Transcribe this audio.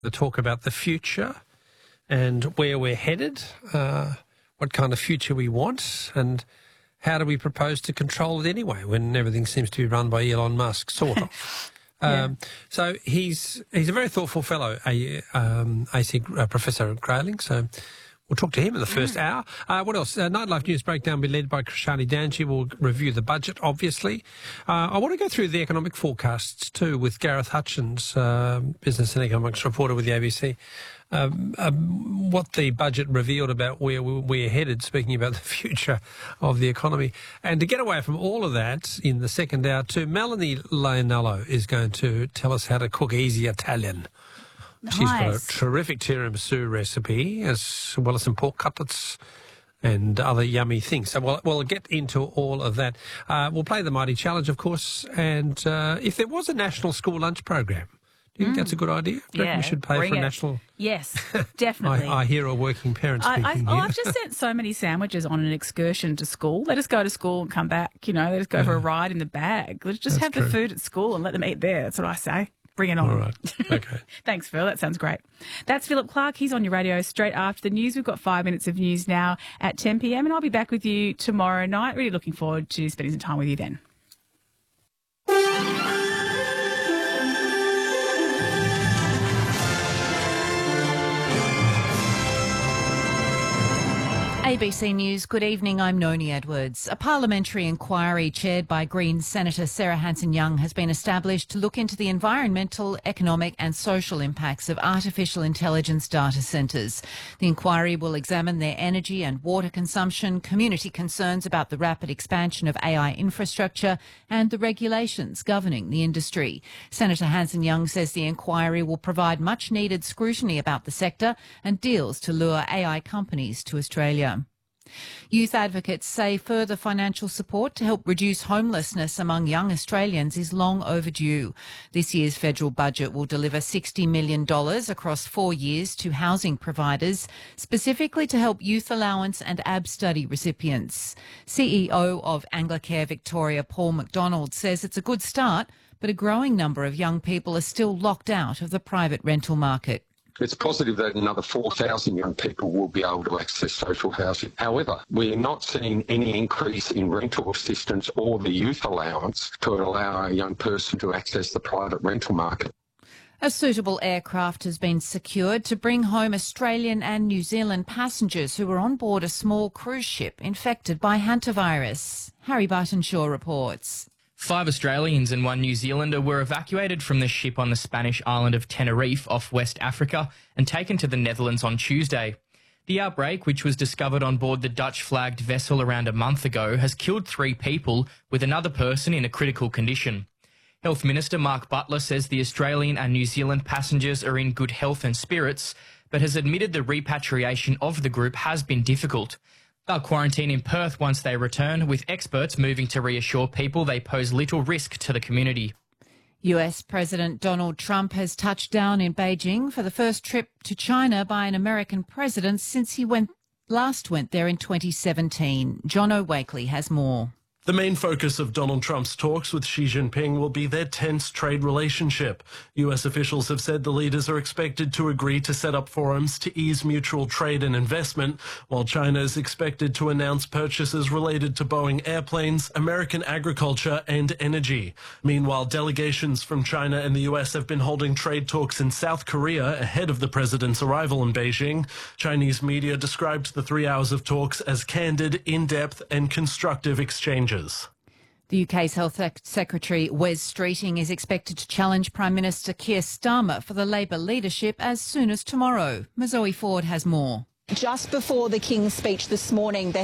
The talk about the future and where we're headed, what kind of future we want, and how do we propose to control it anyway when everything seems to be run by Elon Musk, sort of. So he's a very thoughtful fellow, AC Professor at Grayling, so we'll talk to him in the first hour. What else? Nightlife News Breakdown will be led by Krishani Danji. We'll review the budget, obviously. I want to go through the economic forecasts too with Gareth Hutchins, business and economics reporter with the ABC. What the budget revealed about where we're headed, speaking about the future of the economy. And to get away from all of that in the second hour too, Melanie Lionello is going to tell us how to cook easy Italian. Nice. She's got a terrific tiramisu recipe, as well as some pork cutlets and other yummy things. So we'll get into all of that. We'll play the Mighty Challenge, of course, and if there was a national school lunch program, do you think that's a good idea? Do you reckon we should pay for a national... Yes, definitely. I hear a working parent speaking here. I've just sent so many sandwiches on an excursion to school. Let us go to school and come back, let us go for a ride in the bag. Let's just have the food at school and let them eat there. That's what I say. Bring it on. All right. Okay. Thanks, Phil. That sounds great. That's Philip Clark. He's on your radio straight after the news. We've got 5 minutes of news now at 10 p.m. and I'll be back with you tomorrow night. Really looking forward to spending some time with you then. ABC News, good evening, I'm Noni Edwards. A parliamentary inquiry chaired by Greens Senator Sarah Hanson-Young has been established to look into the environmental, economic and social impacts of artificial intelligence data centres. The inquiry will examine their energy and water consumption, community concerns about the rapid expansion of AI infrastructure and the regulations governing the industry. Senator Hanson-Young says the inquiry will provide much needed scrutiny about the sector and deals to lure AI companies to Australia. Youth advocates say further financial support to help reduce homelessness among young Australians is long overdue. This year's federal budget will deliver $60 million across 4 years to housing providers, specifically to help youth allowance and AB study recipients. CEO of Anglicare Victoria, Paul McDonald, says it's a good start, but a growing number of young people are still locked out of the private rental market. It's positive that another 4,000 young people will be able to access social housing. However, we are not seeing any increase in rental assistance or the youth allowance to allow a young person to access the private rental market. A suitable aircraft has been secured to bring home Australian and New Zealand passengers who were on board a small cruise ship infected by hantavirus. Harry Buttonshaw reports. 5 Australians and 1 New Zealander were evacuated from the ship on the Spanish island of Tenerife off West Africa and taken to the Netherlands on Tuesday. The outbreak, which was discovered on board the Dutch-flagged vessel around a month ago, has killed 3 people, with another person in a critical condition. Health Minister Mark Butler says the Australian and New Zealand passengers are in good health and spirits, but has admitted the repatriation of the group has been difficult. They'll quarantine in Perth once they return, with experts moving to reassure people they pose little risk to the community. US President Donald Trump has touched down in Beijing for the first trip to China by an American president since he last went there in 2017. John O'Wakely has more. The main focus of Donald Trump's talks with Xi Jinping will be their tense trade relationship. US officials have said the leaders are expected to agree to set up forums to ease mutual trade and investment, while China is expected to announce purchases related to Boeing airplanes, American agriculture and energy. Meanwhile, delegations from China and the US have been holding trade talks in South Korea ahead of the president's arrival in Beijing. Chinese media described the 3 hours of talks as candid, in-depth and constructive exchanges. The UK's Health Secretary Wes Streeting is expected to challenge Prime Minister Keir Starmer for the Labor leadership as soon as tomorrow. Mazoe Ford has more. Just before the King's speech this morning,